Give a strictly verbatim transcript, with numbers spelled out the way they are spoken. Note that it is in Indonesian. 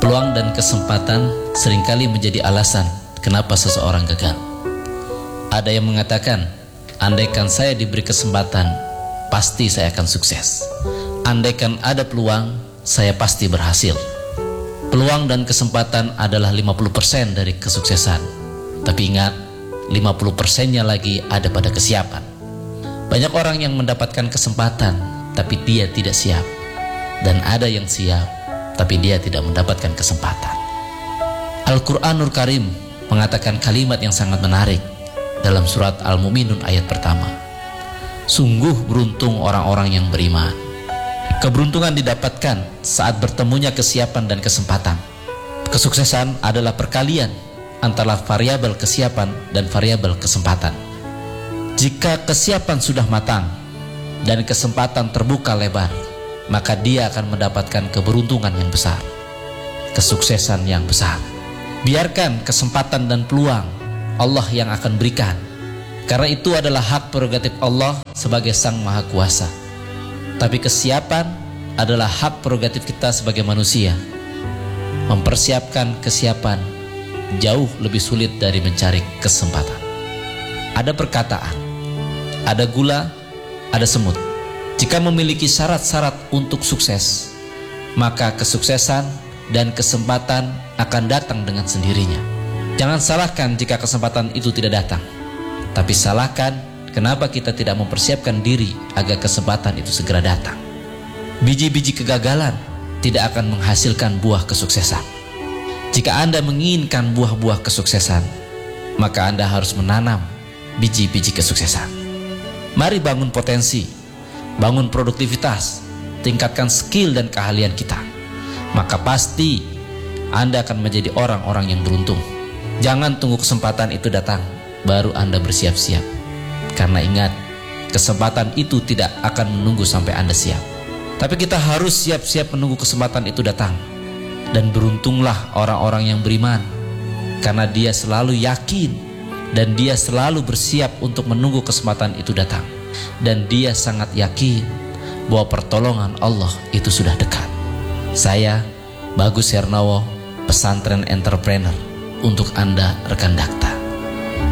Peluang dan kesempatan seringkali menjadi alasan kenapa seseorang gagal. Ada yang mengatakan, andaikan saya diberi kesempatan, pasti saya akan sukses. Andaikan ada peluang, saya pasti berhasil. Peluang dan kesempatan adalah lima puluh persen dari kesuksesan. Tapi ingat, lima puluh persennya lagi ada pada kesiapan. Banyak orang yang mendapatkan kesempatan, tapi dia tidak siap. Dan ada yang siap, tapi dia tidak mendapatkan kesempatan. Al-Quranul Karim mengatakan kalimat yang sangat menarik dalam surat Al-Mu'minun ayat pertama. Sungguh beruntung orang-orang yang beriman. Keberuntungan didapatkan saat bertemunya kesiapan dan kesempatan. Kesuksesan adalah perkalian antara variabel kesiapan dan variabel kesempatan. Jika kesiapan sudah matang dan kesempatan terbuka lebar, maka dia akan mendapatkan keberuntungan yang besar, kesuksesan yang besar. Biarkan kesempatan dan peluang Allah yang akan berikan, karena itu adalah hak prerogatif Allah sebagai Sang Maha Kuasa. Tapi kesiapan adalah hak prerogatif kita sebagai manusia. Mempersiapkan kesiapan jauh lebih sulit dari mencari kesempatan. Ada perkataan, ada gula, ada semut. Jika memiliki syarat-syarat untuk sukses, maka kesuksesan dan kesempatan akan datang dengan sendirinya. Jangan salahkan jika kesempatan itu tidak datang, tapi salahkan kenapa kita tidak mempersiapkan diri agar kesempatan itu segera datang. Biji-biji kegagalan tidak akan menghasilkan buah kesuksesan. Jika Anda menginginkan buah-buah kesuksesan, maka Anda harus menanam biji-biji kesuksesan. Mari bangun potensi, bangun produktivitas, tingkatkan skill dan keahlian kita. Maka pasti Anda akan menjadi orang-orang yang beruntung. Jangan tunggu kesempatan itu datang baru Anda bersiap-siap. Karena ingat, kesempatan itu tidak akan menunggu sampai Anda siap. Tapi kita harus siap-siap menunggu kesempatan itu datang. Dan beruntunglah orang-orang yang beriman, karena dia selalu yakin dan dia selalu bersiap untuk menunggu kesempatan itu datang. Dan dia sangat yakin bahwa pertolongan Allah itu sudah dekat. Saya, Bagus Hernawo, pesantren entrepreneur, untuk Anda rekan Dakta.